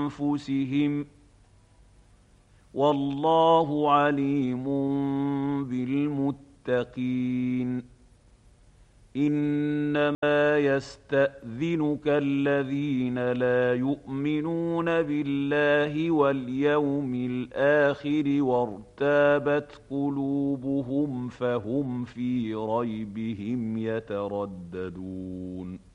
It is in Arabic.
أنفسهم والله عليم بالمتقين إنما يستأذنك الذين لا يؤمنون بالله واليوم الآخر وارتابت قلوبهم فهم في ريبهم يترددون